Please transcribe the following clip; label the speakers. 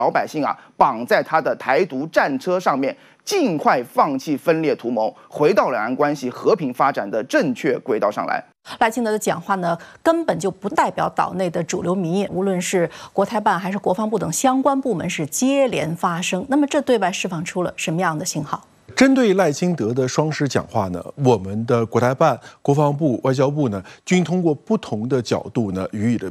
Speaker 1: 老百姓啊绑在他的台独战车上面，尽快放弃分裂图谋，回到两岸关系和平发展的正确轨道上来。
Speaker 2: 赖清德的讲话呢，根本就不代表岛内的主流民意，无论是国台办还是国防部等相关部门是接连发声。那么这对外释放出了什么样的信号？
Speaker 3: 针对赖清德的双十讲话呢，我们的国台办、国防部、外交部呢，均通过不同的角度呢予以了